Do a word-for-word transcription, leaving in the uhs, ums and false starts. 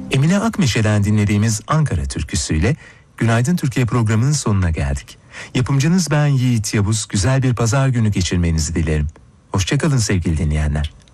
Emine Akmeşe'den dinlediğimiz Ankara türküsüyle Günaydın Türkiye programının sonuna geldik. Yapımcınız ben Yiğit Yavuz. Güzel bir pazar günü geçirmenizi dilerim. Hoşçakalın sevgili dinleyenler.